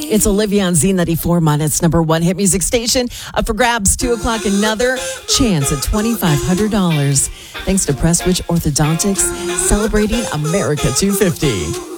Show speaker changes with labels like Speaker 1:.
Speaker 1: It's Olivia on Z94 on its number one hit music station. Up for grabs, 2 o'clock, another chance at $2,500. Thanks to Prestwich Orthodontics, celebrating America 250.